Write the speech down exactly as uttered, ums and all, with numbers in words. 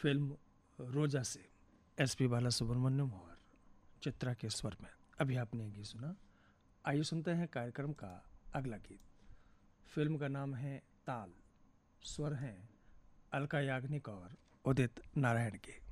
Film रोजा से S P Balasubrahmanyam और चित्रा के स्वर में अभी आपने ये गीत सुना। आइए सुनते हैं कार्यक्रम का अगला गीत। फिल्म का नाम है ताल, स्वर हैं अलका याग्निक और उदित नारायण के।